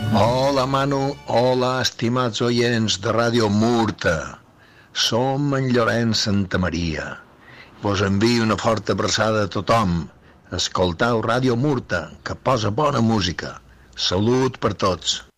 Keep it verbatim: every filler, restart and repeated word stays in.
Hola, Manu. Hola, estimats oients de Ràdio Murta. Som en Llorenç Santamaria. Vos envio una forta abraçada a tothom. Escoltau Ràdio Murta, que posa bona música. Salut per tots.